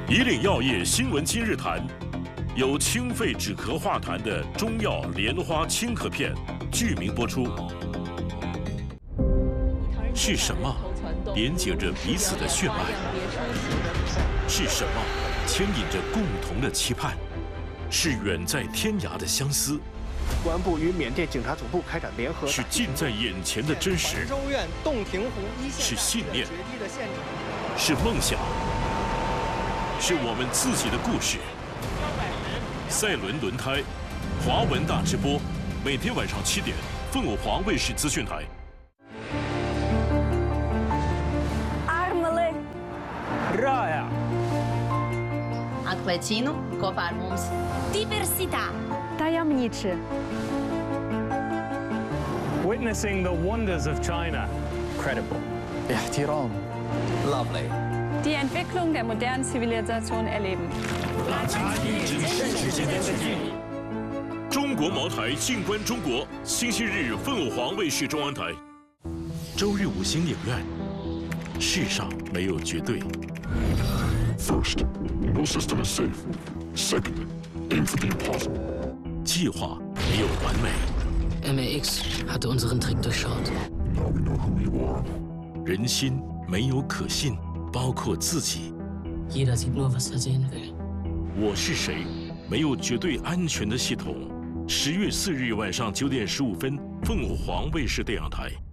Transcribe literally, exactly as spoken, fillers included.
以岭药业新闻今日谈，由清肺止咳化痰的中药莲花清咳片剧名播出。是什么连接着彼此的血脉？是什么牵引着共同的期盼？是远在天涯的相思。 公安部与缅甸警察总部开展联合， 是近在眼前的真实， 州院洞庭湖一线是信念，是梦想，是我们自己的故事。赛轮轮胎，华文大直播，每天晚上七点，凤凰华卫视资讯台。 Armele. Raja. Atklēcinu kopā ar mums. Diversitā. Tajemniczy. Witnessing the wonders of China. Credible. احترام. Lovely. Die Entwicklung der modernen Zivilisation erleben. 中国茅台静观中国，星期日凤凰卫视中央台。周日五星影院，世上没有绝对。 First, no system is safe. Second, aim for the impossible. 计划没有完美。 M A X hatte unseren Trick durchschaut. Now we know who you are. 人心没有可信，包括自己。 Jeder sieht nur, was er sehen will. 我是谁？没有绝对安全的系统。十月四日晚上九点十五分，凤凰卫视电视台。